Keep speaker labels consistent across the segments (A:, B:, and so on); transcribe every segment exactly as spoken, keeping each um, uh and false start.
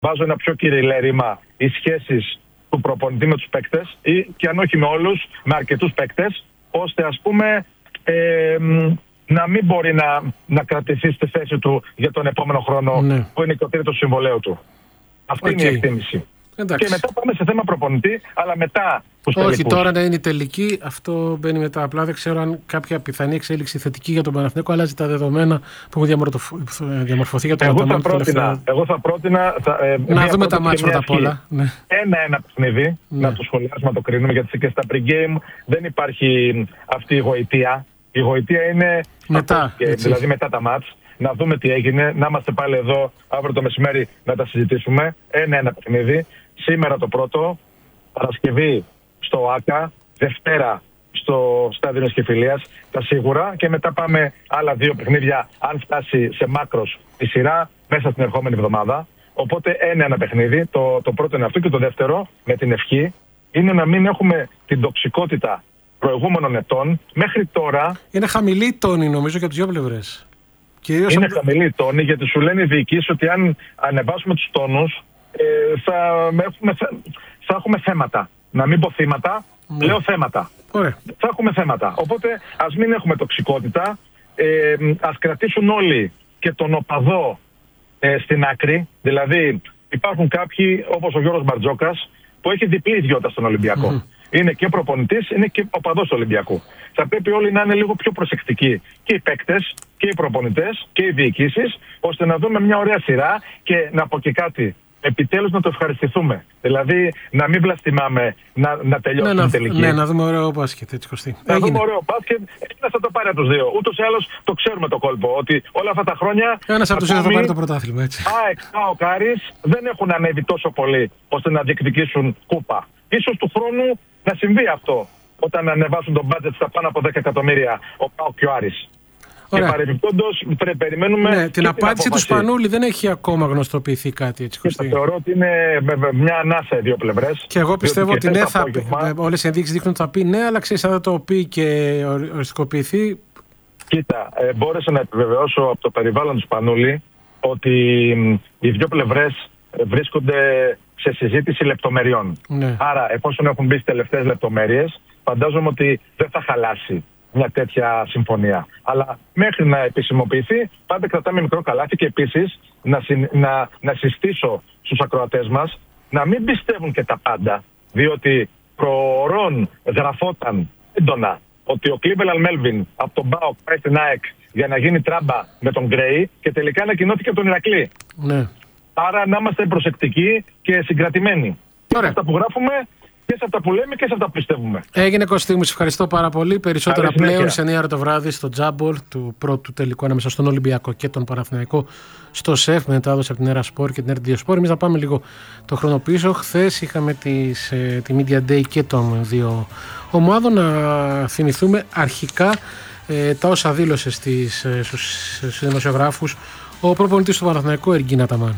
A: βάζω ένα πιο κυριλέρημα οι σχέσεις του προπονητή με τους παίκτες, ή και αν όχι με όλους, με αρκετούς παίκτες, ώστε ας πούμε ε, να μην μπορεί να, να κρατηθεί στη θέση του για τον επόμενο χρόνο, ναι, που είναι η κοτήρη του συμβολέου του. Αυτή okay. είναι η εκτίμηση. Εντάξει. Και μετά πάμε σε θέμα προπονητή, αλλά μετά τους τελικούς.
B: Όχι, τώρα να είναι η τελική, αυτό μπαίνει μετά. Απλά δεν ξέρω αν κάποια πιθανή εξέλιξη θετική για τον Παναθηναϊκό αλλάζει τα δεδομένα που έχουν διαμορφωθεί για τον Αταμάν.
A: Εγώ θα πρότεινα. Θα, ε,
B: να δούμε τα μάτια πρώτα απ' όλα. Ναι.
A: Ένα-ένα παιχνίδι, ναι, να το σχολιάσουμε, να το κρίνουμε, γιατί και στα pre-game δεν υπάρχει αυτή η γοητεία. Η γοητεία είναι
B: μετά,
A: και, δηλαδή μετά τα μάτς. Να δούμε τι έγινε, να είμαστε πάλι εδώ αύριο το μεσημέρι να τα συζητήσουμε. Ένα-ένα παιχνίδι. Σήμερα το πρώτο, Παρασκευή στο ΆΚΑ, Δευτέρα στο Στάδιο Νεσκεφιλίας, τα σίγουρα, και μετά πάμε άλλα δύο παιχνίδια, αν φτάσει σε μάκρος η σειρά, μέσα στην ερχόμενη εβδομάδα. Οπότε ένα-ένα παιχνίδι. Το, το πρώτο είναι αυτό, και το δεύτερο, με την ευχή, είναι να μην έχουμε την τοξικότητα προηγούμενων ετών. Μέχρι τώρα.
B: Είναι χαμηλή η τόνη, νομίζω, για τις δύο πλευρές.
A: Κυρίως είναι από... χαμηλή η τόνη, γιατί σου λένε οι διοικήσεις ότι αν ανεβάσουμε τους τόνους, ε, θα, έχουμε, θα έχουμε θέματα. Να μην πω θύματα, mm. λέω θέματα.
B: Ωραία.
A: Θα έχουμε θέματα. Οπότε ας μην έχουμε τοξικότητα, ε, ας κρατήσουν όλοι και τον οπαδό ε, στην άκρη. Δηλαδή υπάρχουν κάποιοι, όπως ο Γιώργος Μπαρτζόκας, που έχει διπλή ιδιότητα στον Ολυμπιακό. Mm. Είναι και προπονητής, είναι και οπαδός του Ολυμπιακού. Θα πρέπει όλοι να είναι λίγο πιο προσεκτικοί. Και οι παίκτες, και οι προπονητές, και οι διοικήσεις, ώστε να δούμε μια ωραία σειρά και να πω και κάτι. Επιτέλους να το ευχαριστηθούμε. Δηλαδή να μην βλαστημάμε να, να τελειώσουμε
B: ναι,
A: την τελική.
B: Ναι, να δούμε ωραίο μπάσκετ, έτσι Κωστή.
A: Να Έγινε. δούμε ωραίο μπάσκετ. Ένας θα το πάρει από τους δύο. Ούτως ή άλλως το ξέρουμε το κόλπο. Ότι όλα αυτά τα χρόνια.
B: Ένας από τους δύο θα πάρει το πρωτάθλημα, έτσι.
A: ΑΕΚ, ΠΑΟΚ, Άρης δεν έχουν ανέβει τόσο πολύ ώστε να διεκδικήσουν κούπα. Ίσως του χρόνου να συμβεί αυτό. Όταν ανεβάσουν τον μπάτζετ στα πάνω από δέκα εκατομμύρια ο ΠΑΟΚ και ο Άρης. Ωραία. Και παρεμπιπτόντως περιμένουμε.
B: Ναι, την απάντηση του Σπανούλη δεν έχει ακόμα γνωστοποιηθεί κάτι, έτσι Κωστή.
A: Θεωρώ ότι είναι μια ανάσα οι δύο πλευρές.
B: Και εγώ πιστεύω ότι ναι, θα πει. Όλες οι ενδείξεις δείχνουν ότι θα πει ναι, αλλά ξέρεις, αν θα το πει και οριστικοποιηθεί.
A: Κοίτα, ε, μπόρεσα να επιβεβαιώσω από το περιβάλλον του Σπανούλη ότι οι δύο πλευρές βρίσκονται σε συζήτηση λεπτομεριών.
B: Ναι.
A: Άρα, εφόσον έχουν μπει στις τελευταίες λεπτομέρειες, φαντάζομαι ότι δεν θα χαλάσει μια τέτοια συμφωνία. Αλλά μέχρι να επισημοποιηθεί, πάντα κρατάμε μικρό καλάθι. Και επίσης να, συ, να, να συστήσω στους ακροατές μας να μην πιστεύουν και τα πάντα. Διότι προωρών γραφόταν έντονα ότι ο Cleveland Melvin από τον ΠΑΟΚ πάει στην ΑΕΚ για να γίνει τράμπα με τον Γκρέι, και τελικά ανακοινώθηκε από τον Ηρακλή.
B: Ναι.
A: Άρα να είμαστε προσεκτικοί και συγκρατημένοι.
B: Ωραία.
A: Αυτά που γράφουμε, και σε αυτά που λέμε και σε αυτά που πιστεύουμε.
B: Έγινε Κωστή, μου σε ευχαριστώ πάρα πολύ. Περισσότερα Καλή πλέον σε εννιά ώρα το βράδυ στο Τζάμπολ του πρώτου τελικού ανάμεσα στον Ολυμπιακό και τον Παναθηναϊκό στο ΣΕΦ, με μετάδοση από την Έρα Σπορ και την Ερντ δύο Σπορ. Εμείς θα πάμε λίγο το χρόνο πίσω. Χθες είχαμε τις, ε, τη Media Day και των δύο ομάδων. Να θυμηθούμε αρχικά ε, τα όσα δήλωσε στις, ε, στους δημοσιογράφους ο προπονητής του Παναθηναϊκού, Εργκίν Αταμάν.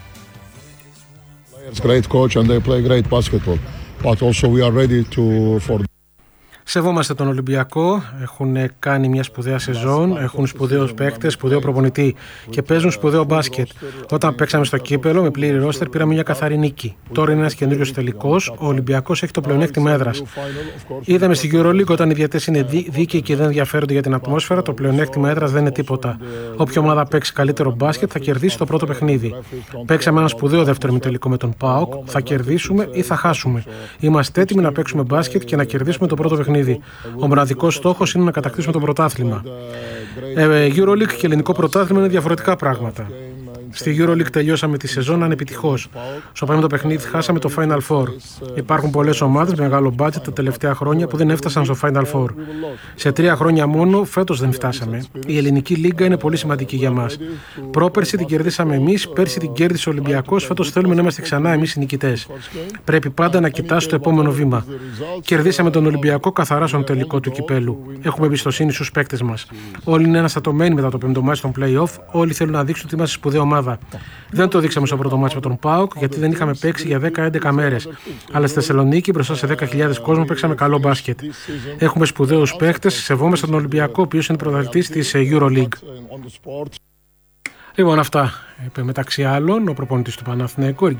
C: Great coach and they play great basketball. But also we are ready to for.
B: Σεβόμαστε τον Ολυμπιακό, έχουν κάνει μια σπουδαία σεζόν, έχουν σπουδαίους παίκτες, σπουδαίο προπονητή και παίζουν σπουδαίο μπάσκετ. Όταν παίξαμε στο κύπελο με πλήρη ρόστερ πήραμε μια καθαρή νίκη. Τώρα είναι ένας καινούριος τελικός, ο Ολυμπιακός έχει το πλεονέκτημα έδρας. Είδαμε στην EuroLeague όταν οι διαιτές είναι δίκαιοι και δεν ενδιαφέρονται για την ατμόσφαιρα, το πλεονέκτημα έδρας δεν είναι τίποτα. Όποια ομάδα παίξει καλύτερο μπάσκετ θα κερδίσει το πρώτο παιχνίδι. Παίξαμε ένα σπουδαίο δεύτερο ημιτελικό με τον ΠΑΟΚ, θα κερδίσουμε ή θα χάσουμε. Είμαστε έτοιμοι να παίξουμε μπάσκετ και να κερδίσουμε το πρώτο παιχνίδι. Ο μοναδικός στόχος είναι να κατακτήσουμε το πρωτάθλημα. Ε, EuroLeague και ελληνικό πρωτάθλημα είναι διαφορετικά πράγματα. Στη EuroLeague τελειώσαμε τη σεζόν ανεπιτυχώς. Στο πέμπτο παιχνίδι χάσαμε το Final Four. Υπάρχουν πολλές ομάδες με μεγάλο budget τα τελευταία χρόνια που δεν έφτασαν στο Final Four. Σε τρία χρόνια μόνο φέτος δεν φτάσαμε. Η ελληνική λίγκα είναι πολύ σημαντική για μας. Πρόπερση την κερδίσαμε εμείς, πέρσι την κέρδισε ο Ολυμπιακός, φέτος θέλουμε να είμαστε ξανά εμείς οι νικητές. Πρέπει πάντα να κοιτάς το επόμενο βήμα. Κερδίσαμε τον Ολυμπιακό καθαρά στον τελικό του κυπέλου. Έχουμε εμπιστοσύνη στους παίκτες μας. Όλοι είναι αναστατωμένοι μετά το πέμπτο μάτι των play-off. Όλοι θέλουν να δείξουν ότι είμαστε σπουδαία ομάδα. Δεν το δείξαμε στο πρώτο μάτσο με τον ΠΑΟΚ, γιατί δεν είχαμε παίξει για δέκα με έντεκα μέρες. Αλλά στη Θεσσαλονίκη, μπροστά σε δέκα χιλιάδες κόσμο, παίξαμε καλό μπάσκετ. Έχουμε σπουδαίους παίκτες, σεβόμαστε τον Ολυμπιακό, ο οποίος είναι πρωταθλητής της EuroLeague. Λοιπόν, αυτά είπε μεταξύ άλλων ο προπονητής του Παναθηναϊκού,